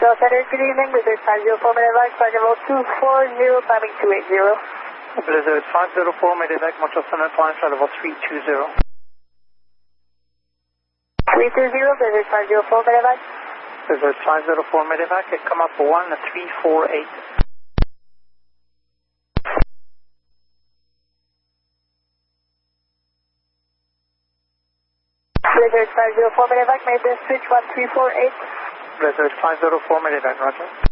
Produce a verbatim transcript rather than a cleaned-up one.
Charles Center, good evening. Blizzard five zero four Medevac, flight level two four zero, climbing two eight zero. Blizzard five zero four Medevac, Montreal Center, climb flight level three two zero. three two zero, Blizzard five zero four Medevac. Blizzard five zero four Medevac, come up one three four eight. Blizzard five zero four Medevac, made the switch one three four eight. Blizzard five zero four Medevac, roger.